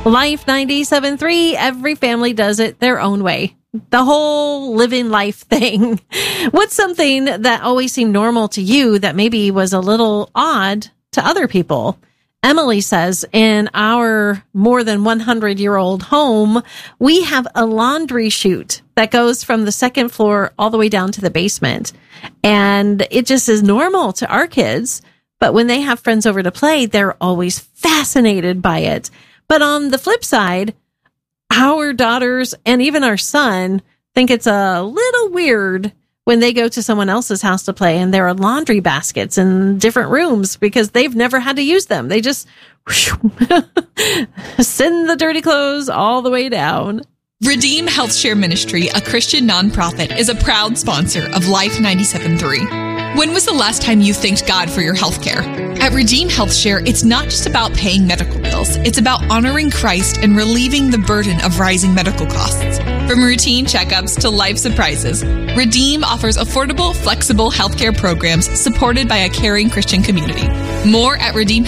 Life 97.3, every family does it their own way. The whole living life thing. What's something that always seemed normal to you that maybe was a little odd to other people? Emily says, in our more than 100-year-old home, we have a laundry chute that goes from the second floor all the way down to the basement. And it just is normal to our kids. But when they have friends over to play, they're always fascinated by it. But on the flip side, our daughters and even our son think it's a little weird when they go to someone else's house to play and there are laundry baskets in different rooms because they've never had to use them. They just send the dirty clothes all the way down. Redeem Health Share Ministry, a Christian nonprofit, is a proud sponsor of Life 97.3. When was the last time you thanked God for your health care? At Redeem Health Share, it's not just about paying medical bills. It's about honoring Christ and relieving the burden of rising medical costs. From routine checkups to life surprises, Redeem offers affordable, flexible healthcare programs supported by a caring Christian community. More at Redeem